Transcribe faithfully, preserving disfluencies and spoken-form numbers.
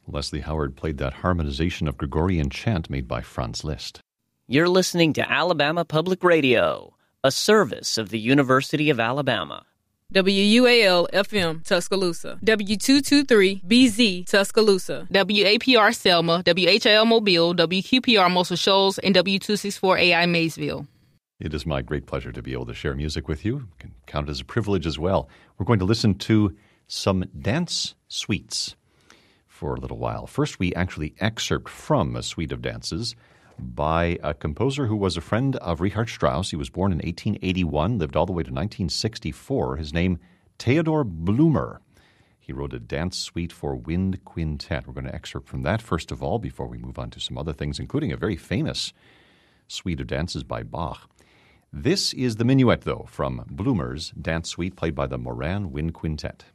Leslie Howard played that harmonization of Gregorian chant made by Franz Liszt. You're listening to Alabama Public Radio, a service of the University of Alabama. W U A L F M Tuscaloosa, W two twenty-three B Z Tuscaloosa, W A P R Selma, W H L Mobile, W Q P R Muscle Shoals, and W two sixty-four A I Maysville. It is my great pleasure to be able to share music with you. You can count it as a privilege as well. We're going to listen to some dance suites for a little while. First, we actually excerpt from a suite of dances by a composer who was a friend of Richard Strauss. He was born in eighteen eighty-one, lived all the way to nineteen sixty-four. His name, Theodor Blumer. He wrote a dance suite for wind quintet. We're going to excerpt from that first of all before we move on to some other things, including a very famous suite of dances by Bach. This is the minuet, though, from Blumer's dance suite played by the Moran Wind Quintet.